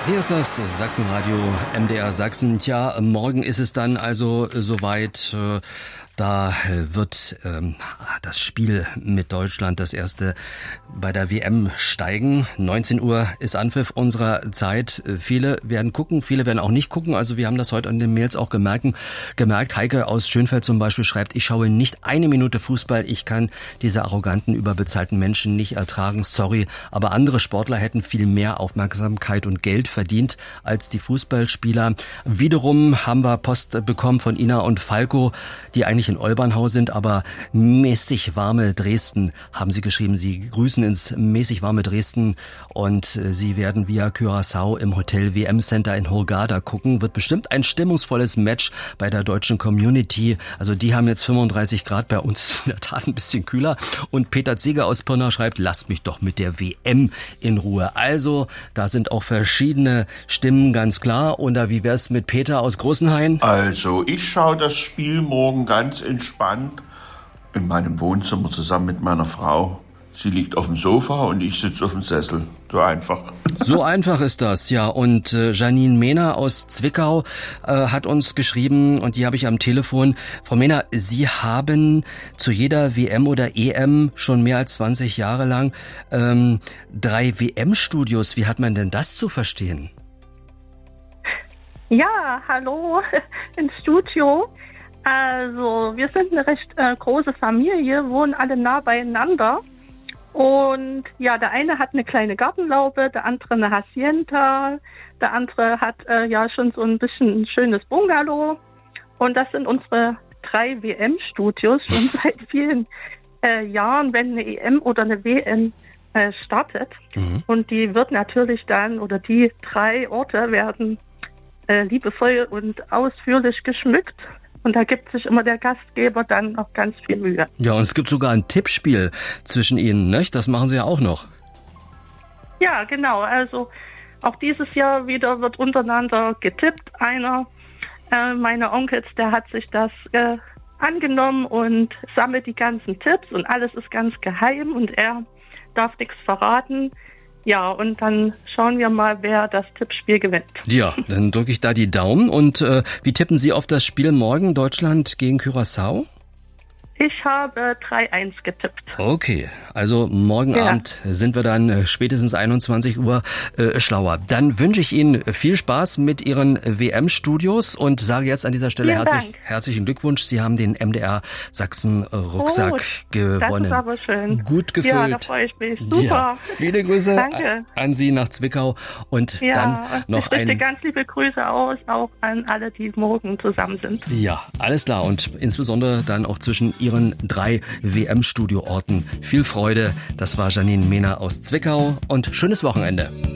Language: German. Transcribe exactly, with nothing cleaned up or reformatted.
Hier ist das Sachsenradio M D R Sachsen. Tja, morgen ist es dann also soweit. Da wird ähm, das Spiel mit Deutschland, das erste bei der W M, steigen. neunzehn Uhr ist Anpfiff unserer Zeit. Viele werden gucken, viele werden auch nicht gucken. Also wir haben das heute an den Mails auch gemerkt. gemerkt. Heike aus Schönfeld zum Beispiel schreibt, ich schaue nicht eine Minute Fußball. Ich kann diese arroganten, überbezahlten Menschen nicht ertragen. Sorry, aber andere Sportler hätten viel mehr Aufmerksamkeit und Geld verdient als die Fußballspieler. Wiederum haben wir Post bekommen von Ina und Falco, die eigentlich in Olbernhau sind, aber mäßig warme Dresden, haben sie geschrieben. Sie grüßen ins mäßig warme Dresden und sie werden via Curaçao im Hotel W M Center in Hurghada gucken. Wird bestimmt ein stimmungsvolles Match bei der deutschen Community. Also die haben jetzt fünfunddreißig Grad, bei uns ist in der Tat ein bisschen kühler. Und Peter Zieger aus Pirna schreibt, lasst mich doch mit der W M in Ruhe. Also da sind auch verschiedene Stimmen, ganz klar. Und da, wie wär's mit Peter aus Großenhain? Also ich schaue das Spiel morgen ganz entspannt in meinem Wohnzimmer zusammen mit meiner Frau. Sie liegt auf dem Sofa und ich sitze auf dem Sessel. So einfach. So einfach ist das, ja. Und äh, Janine Mehner aus Zwickau äh, hat uns geschrieben, und die habe ich am Telefon. Frau Mehner, Sie haben zu jeder W M oder E M schon mehr als zwanzig Jahre lang ähm, drei W M-Studios. Wie hat man denn das zu verstehen? Ja, hallo ins Studio. Also, wir sind eine recht äh, große Familie, wohnen alle nah beieinander. Und ja, der eine hat eine kleine Gartenlaube, der andere eine Hacienda, der andere hat äh, ja schon so ein bisschen ein schönes Bungalow. Und das sind unsere drei W M-Studios schon seit vielen äh, Jahren, wenn eine E M oder eine W M äh, startet. Mhm. Und die wird natürlich dann, oder die drei Orte werden äh, liebevoll und ausführlich geschmückt. Und da gibt sich immer der Gastgeber dann noch ganz viel Mühe. Ja, und es gibt sogar ein Tippspiel zwischen Ihnen, nicht? Das machen Sie ja auch noch. Ja, genau. Also auch dieses Jahr wieder wird untereinander getippt. Einer äh, meiner Onkels, der hat sich das äh, angenommen und sammelt die ganzen Tipps. Und alles ist ganz geheim und er darf nichts verraten. Ja, und dann schauen wir mal, wer das Tippspiel gewinnt. Ja, dann drücke ich da die Daumen. Und äh, wie tippen Sie auf das Spiel morgen, Deutschland gegen Curaçao? Ich habe drei eins getippt. Okay, also morgen ja. Abend sind wir dann äh, spätestens einundzwanzig Uhr äh, schlauer. Dann wünsche ich Ihnen viel Spaß mit Ihren W M-Studios und sage jetzt an dieser Stelle herzlich, herzlichen Glückwunsch. Sie haben den M D R Sachsen Rucksack oh, gewonnen. Das ist aber schön. Gut gefüllt. Ja, da freue ich mich. Super. Ja, viele Grüße Danke. an Sie nach Zwickau und ja, dann noch ich richte ein... ganz liebe Grüße aus, auch an alle, die morgen zusammen sind. Ja, alles klar und insbesondere dann auch zwischen Ihren drei W M-Studioorten. Viel Freude. Das war Janine Mehner aus Zwickau und schönes Wochenende.